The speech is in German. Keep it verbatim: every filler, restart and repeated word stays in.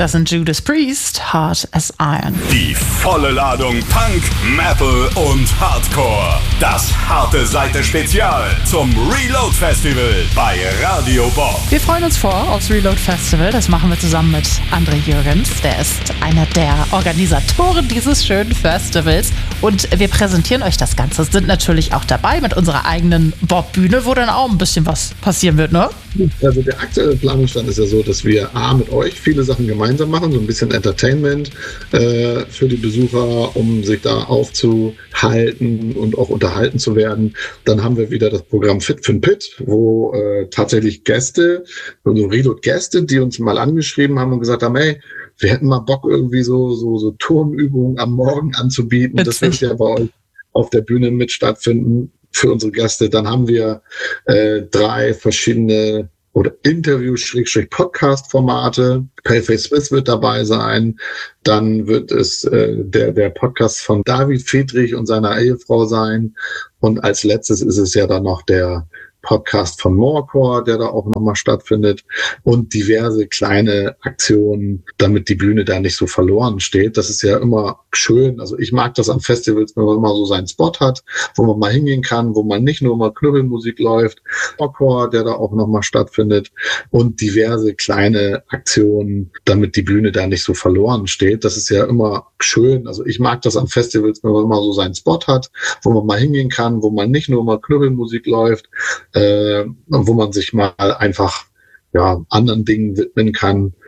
Das sind Judas Priest, Hard as Iron. Die volle Ladung Punk, Metal und Hardcore. Das harte Seite Spezial zum Reload Festival bei Radio Bob. Wir freuen uns vor aufs Reload Festival. Das machen wir zusammen mit André Jürgens. Der ist einer der Organisatoren dieses schönen Festivals. Und wir präsentieren euch das Ganze. Sind natürlich auch dabei mit unserer eigenen Bob-Bühne, wo dann auch ein bisschen was passieren wird, ne? Also der aktuelle Planungsstand ist ja so, dass wir A, mit euch viele Sachen gemeinsam machen, so ein bisschen Entertainment äh, für die Besucher, um sich da aufzuhalten und auch unterhalten zu werden. Dann haben wir wieder das Programm Fit für den Pit, wo äh, tatsächlich Gäste, also Reload-Gäste, die uns mal angeschrieben haben und gesagt haben, hey, wir hätten mal Bock, irgendwie so, so, so Turmübungen am Morgen anzubieten. Das wird ja bei euch auf der Bühne mit stattfinden für unsere Gäste. Dann haben wir äh, drei verschiedene oder Interview-Podcast-Formate. Paleface Smith wird dabei sein. Dann wird es äh, der, der Podcast von David Friedrich und seiner Ehefrau sein. Und als letztes ist es ja dann noch der Podcast von Morecore, der da auch nochmal stattfindet, und diverse kleine Aktionen, damit die Bühne da nicht so verloren steht. Das ist ja immer schön. Also ich mag das an Festivals, wenn man immer so seinen Spot hat, wo man mal hingehen kann, wo man nicht nur mal Knüppelmusik läuft. Morecore, der da auch nochmal stattfindet, und diverse kleine Aktionen, damit die Bühne da nicht so verloren steht. Das ist ja immer schön. Also ich mag das an Festivals, wenn man immer so seinen Spot hat, wo man mal hingehen kann, wo man nicht nur mal Knüppelmusik läuft, Äh, wo man sich mal einfach ja, anderen Dingen widmen kann.